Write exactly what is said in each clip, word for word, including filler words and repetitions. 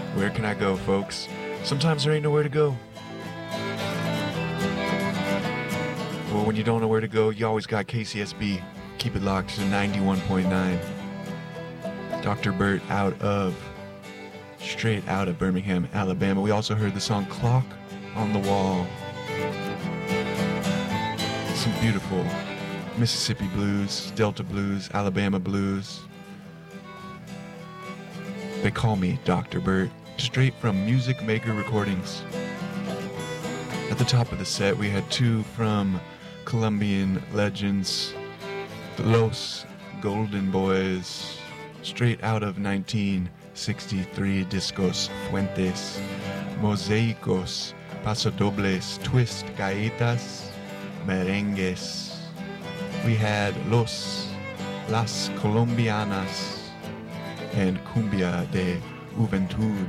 Where can I go, folks? Sometimes there ain't nowhere to go. Well, when you don't know where to go, you always got K C S B. Keep it locked to ninety-one point nine. Doctor Bert out of, straight out of Birmingham, Alabama. We also heard the song Clock on the Wall. Some beautiful Mississippi blues, Delta blues, Alabama blues. They call me Doctor Bert, straight from Music Maker Recordings. At the top of the set, we had two from Colombian legends, the Los Golden Boys, straight out of nineteen sixty-three, Discos Fuentes, Mosaicos, Pasodobles, Twist, Gaitas, Merengues. We had Los, Las Colombianas, and Cumbia de Juventud.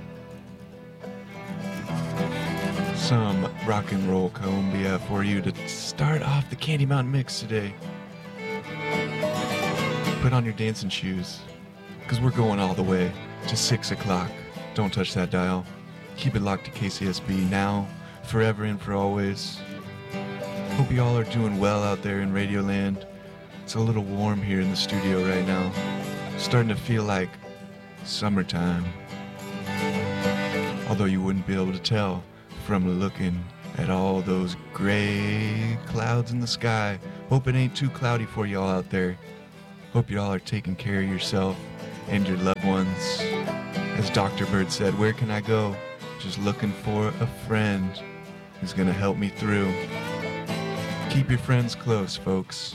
Some rock and roll cumbia for you to start off the Candy Mountain Mix today. Put on your dancing shoes, because we're going all the way to six o'clock. Don't touch that dial. Keep it locked to K C S B now, forever and for always. Hope you all are doing well out there in Radioland. It's a little warm here in the studio right now. Starting to feel like summertime. Although you wouldn't be able to tell from looking at all those gray clouds in the sky. Hope it ain't too cloudy for y'all out there. Hope y'all are taking care of yourself and your loved ones. As Doctor Bird said, where can I go? Just looking for a friend who's gonna help me through. Keep your friends close, folks.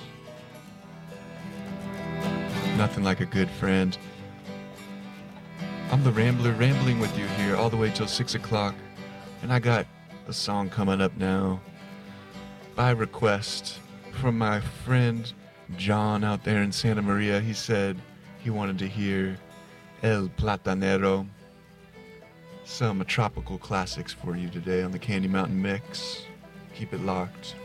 Nothing like a good friend. I'm the Rambler, rambling with you here all the way till six o'clock. And I got a song coming up now by request from my friend John out there in Santa Maria. He said he wanted to hear El Platanero. Some tropical classics for you today on the Candy Mountain Mix. Keep it locked.